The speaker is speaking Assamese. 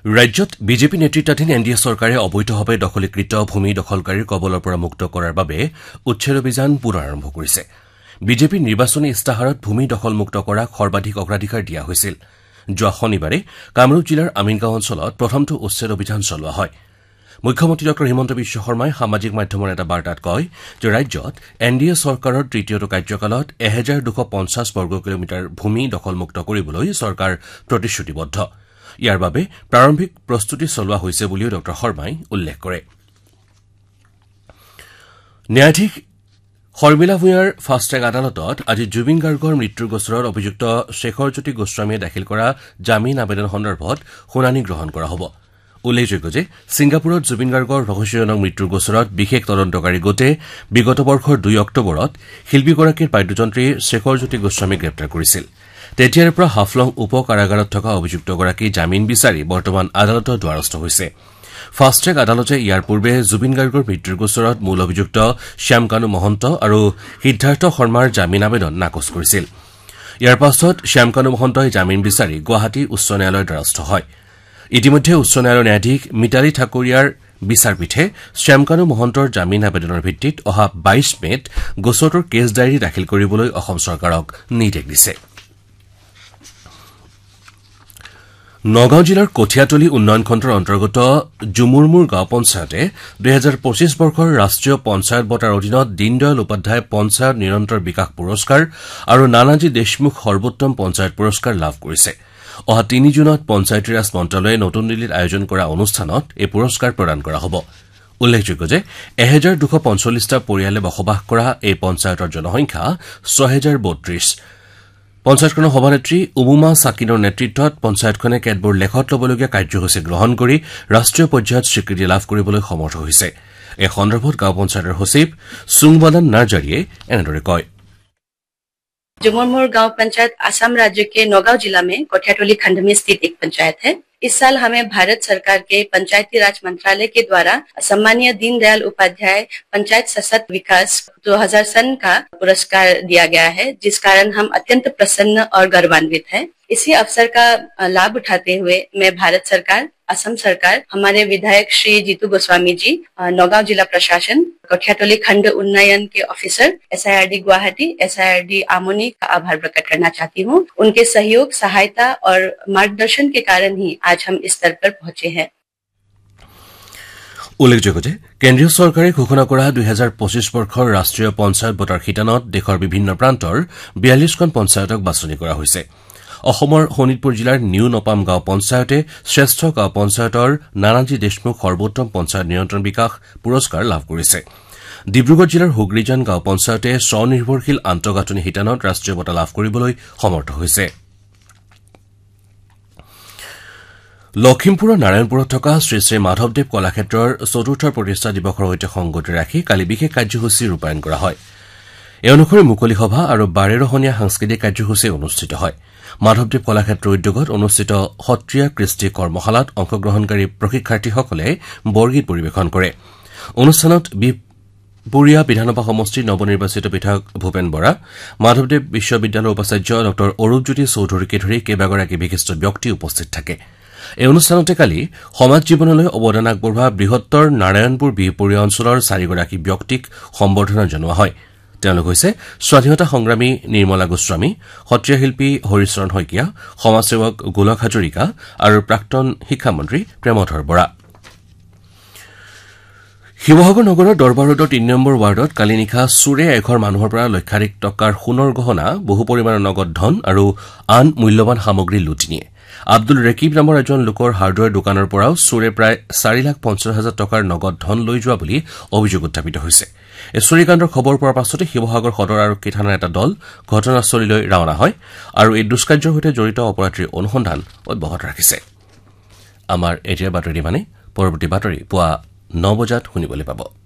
ৰাজ্যত বিজেপি নেতৃত্বাধীন এনডিএ চৰকাৰে অবৈধভাৱে দখলীকৃত ভূমি দখলকাৰীৰ কবলৰ পৰা মুক্ত কৰাৰ বাবে উচ্ছেদ অভিযান পুনৰ আৰম্ভ কৰিছে। বিজেপিৰ নিৰ্বাচনী ইস্তাহাৰত ভূমি দখলমুক্ত কৰাক সৰ্বাধিক অগ্ৰাধিকাৰ দিয়া হৈছিল। যোৱা শনিবাৰে কামৰূপ জিলাৰ আমিনগাঁও অঞ্চলত প্ৰথমটো উচ্ছেদ অভিযান চলোৱা হয়। মুখ্যমন্ত্ৰী ডঃ হিমন্ত বিশ্ব শৰ্মাই সামাজিক মাধ্যমৰ এটা বাৰ্তাত কয় যে ৰাজ্যত এনডিএ চৰকাৰৰ তৃতীয়টো কাৰ্যকালত 1250 বৰ্গ কিলোমিটাৰ ভূমি দখলমুক্ত কৰিবলৈ চৰকাৰ প্ৰতিশ্ৰুতিবদ্ধ। ইয়াৰ বাবে প্ৰাৰম্ভিক প্ৰস্তুতি চলোৱা হৈছে বুলিও ড শৰ্মাই উল্লেখ কৰে। ন্যায়াধীশ শৰ্মিলা ভূঞাৰ ফাষ্টেগ আদালতত আজি জুবিন গাৰ্গৰ মৃত্যুৰ গোচৰত অভিযুক্ত শেখৰজ্যোতি গোস্বামীয়ে দাখিল কৰা জামিন আবেদন সন্দৰ্ভত শুনানি গ্ৰহণ কৰা হ'ব। উল্লেখযোগ্য যে ছিংগাপুৰত জুবিন গাৰ্গৰ ৰহস্যজনক মৃত্যুৰ গোচৰত বিশেষ তদন্তকাৰী গোটে বিগত বৰ্ষৰ 2 অক্টোবৰত শিল্পীগৰাকীৰ বাদ্যযন্ত্ৰী শেখৰজ্যোতি গোস্বামীক গ্ৰেপ্তাৰ কৰিছিল। তেতিয়াৰে পৰা হাফলং উপ কাৰাগাৰত থকা অভিযুক্তগৰাকী জামিন বিচাৰি বৰ্তমান আদালতৰ দ্বাৰস্থ হৈছে। ফাষ্টেগ আদালতে ইয়াৰ পূৰ্বে জুবিন গাৰ্গৰ মৃত্যুৰ গোচৰত মূল অভিযুক্ত শ্যামকানু মহন্ত আৰু সিদ্ধাৰ্থ শৰ্মাৰ জামিন আবেদন নাকচ কৰিছিল। ইয়াৰ পাছত শ্যামকানু মহন্তই জামিন বিচাৰি গুৱাহাটী উচ্চ ন্যায়ালয়ৰ দ্বাৰস্থ হয়। ইতিমধ্যে উচ্চ ন্যায়ালয়ৰ ন্যায়াধীশ মিতালী ঠাকুৰীয়াৰ বিচাৰপীঠে শ্যামকানু মহন্তৰ জামিন আবেদনৰ ভিত্তিত অহা 22 মেত গোচৰটোৰ কেছ ডায়েৰী দাখিল কৰিবলৈ অসম চৰকাৰক নিৰ্দেশ দিছে। নগাঁও জিলাৰ কঠীয়াতলী উন্নয়ন খণ্ডৰ অন্তৰ্গত জুমুৰমুৰ গাঁও পঞ্চায়তে 2025 বৰ্ষৰ ৰাষ্ট্ৰীয় পঞ্চায়ত বঁটাৰ অধীনত দীনদয়াল উপাধ্যায় পঞ্চায়ত নিৰন্তৰ বিকাশ পুৰস্কাৰ আৰু নানাজী দেশমুখ সৰ্বোত্তম পঞ্চায়ত পুৰস্কাৰ লাভ কৰিছে। অহা 3 জুনত পঞ্চায়তী ৰাজ মন্ত্ৰালয়ে নতুন দিল্লীত আয়োজন কৰা অনুষ্ঠানত এই পুৰস্কাৰ প্ৰদান কৰা হ'ব। উল্লেখযোগ্য যে 1245টা পৰিয়ালে বসবাস কৰা এই পঞ্চায়তৰ জনসংখ্যা 6032। পঞ্চায়তখনৰ সভানেত্ৰী উমুমা চাকিনৰ নেতৃত্বত পঞ্চায়তখনে কেতবোৰ লেখত ল'বলগীয়া কাৰ্যসূচী গ্ৰহণ কৰি ৰাষ্ট্ৰীয় পৰ্যায়ত স্বীকৃতি লাভ কৰিবলৈ সমৰ্থ হৈছে। এই সন্দৰ্ভত গাঁও পঞ্চায়তৰ সচিব সুংবাদান নাৰ্জাৰীয়ে এনেদৰে কয়। जुमुरमुर गांव पंचायत असम राज्य के नौगांव जिला में कोठियाटोली खंड में स्थित एक पंचायत है। इस साल हमें भारत सरकार के पंचायती राज मंत्रालय के द्वारा सम्मानीय दीनदयाल उपाध्याय पंचायत सशक्त विकास 2000 सन का पुरस्कार दिया गया है, जिस कारण हम अत्यंत प्रसन्न और गौरवान्वित हैं। इसी अवसर का लाभ उठाते हुए मैं भारत सरकार, असम सरकार, हमारे विधायक श्री जीतू गोस्वामी जी, नौगांव जिला प्रशासन, कोठियाटोली खंड उन्नयन के ऑफिसर, SIRD गुवाहाटी, SIRD आमोनी का आभार प्रकट करना चाहती हूँ। उनके सहयोग, सहायता और मार्गदर्शन के कारण ही आज हम इस स्तर पर पहुंचे हैं। উল্লেখযোগ্য যে কেন্দ্ৰীয় চৰকাৰে ঘোষণা কৰা 2025 বৰ্ষৰ ৰাষ্ট্ৰীয় পঞ্চায়ত বঁটাৰ শিতানত দেশৰ বিভিন্ন প্ৰান্তৰ 42খন পঞ্চায়তক বাছনি কৰা হৈছে। অসমৰ শোণিতপুৰ জিলাৰ নিউ নপাম গাঁও পঞ্চায়তে শ্ৰেষ্ঠ গাঁও পঞ্চায়তৰ নানাজী দেশমুখ সৰ্বোত্তম পঞ্চায়ত নিয়ন্ত্ৰণ বিকাশ পুৰস্কাৰ লাভ কৰিছে। ডিব্ৰুগড় জিলাৰ হুগ্ৰীজান গাঁও পঞ্চায়তে স্বনিৰ্ভৰশীল আন্তঃগাঁথনি শিতানত ৰাষ্ট্ৰীয় বঁটা লাভ কৰিবলৈ সমৰ্থ হৈছে। লখিমপুৰৰ নাৰায়ণপুৰত থকা শ্ৰী শ্ৰী মাধৱদেৱ কলাক্ষেত্ৰৰ 4ৰ্থ প্ৰতিষ্ঠা দিৱসৰ সৈতে সংগতি ৰাখি কালি বিশেষ কাৰ্যসূচী ৰূপায়ণ কৰা হয়। এই অনুসৰি মুকলি সভা আৰু 12ৰহণীয়া সাংস্কৃতিক কাৰ্যসূচী অনুষ্ঠিত হয়। মাধৱদেৱ কলাক্ষেত্ৰ উদ্যোগত অনুষ্ঠিত সত্ৰীয়া কৃষ্টি কৰ্মশালাত অংশগ্ৰহণকাৰী প্ৰশিক্ষাৰ্থীসকলে বৰগীত পৰিৱেশন কৰে। অনুষ্ঠানত বিপুৰীয়া বিধানসভা সমষ্টিৰ নৱনিৰ্বাচিত বিধায়ক ভূপেন বৰা, মাধৱদেৱ বিশ্ববিদ্যালয়ৰ উপাচাৰ্য ড অৰূপজ্যোতি চৌধুৰীকে ধৰি কেইবাগৰাকী বিশিষ্ট ব্যক্তি উপস্থিত থাকে। এই অনুষ্ঠানতে কালি সমাজ জীৱনলৈ অৱদান আগবঢ়োৱা বৃহত্তৰ নাৰায়ণপুৰ বিহপুৰীয়া অঞ্চলৰ 4গৰাকী ব্যক্তিক সম্বৰ্ধনা জনোৱা হয়। তেওঁলোক হৈছে স্বাধীনতা সংগ্ৰামী নিৰ্মলা গোস্বামী, সত্ৰীয়া শিল্পী হৰিচৰণ শইকীয়া, সমাজসেৱক গোলক হাজৰিকা আৰু প্ৰাক্তন শিক্ষামন্ত্ৰী প্ৰেমধৰ বৰা। শিৱসাগৰ নগৰৰ দৰবাৰ ৰোডৰ 3 নম্বৰ ৱাৰ্ডত কালি নিশা চোৰে এঘৰ মানুহৰ পৰা লক্ষাধিক টকাৰ সোণৰ গহনা, বহু পৰিমাণৰ নগদ ধন আৰু আন মূল্যৱান সামগ্ৰী লুটি নিয়ে। আব্দুল ৰেকিব নামৰ এজন লোকৰ হাৰ্ডৱেৰ দোকানৰ পৰাও চোৰে প্ৰায় 4,50,000 টকাৰ নগদ ধন লৈ যোৱা বুলি অভিযোগ উত্থাপিত হৈছে। এই চুৰিকাণ্ডৰ খবৰ পোৱাৰ পাছতে শিৱসাগৰ সদৰ আৰক্ষী থানাৰ এটা দল ঘটনাস্থলীলৈ ৰাওনা হয় আৰু এই দুষ্কাৰ্যৰ সৈতে জড়িত অপৰাধীৰ অনুসন্ধান অব্যাহত ৰাখিছে। আমাৰ এতিয়া বাতৰি পৰৱৰ্তী বাতৰি পুৱা 9 বজাত শুনিবলৈ পাব।